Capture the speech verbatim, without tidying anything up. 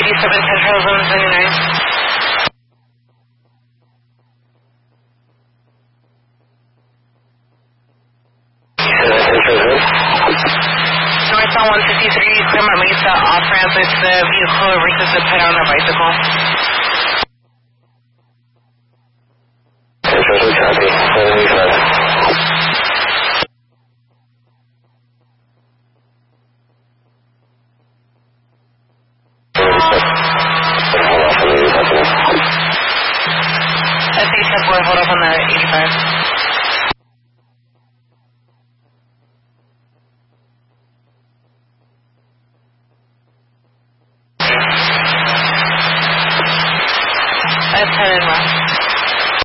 eighty-seven ten Trail Zone seventy-nine. North on one fifty-three, Claremont Mesa, off-ramp with the vehicle versus the pet on the bicycle.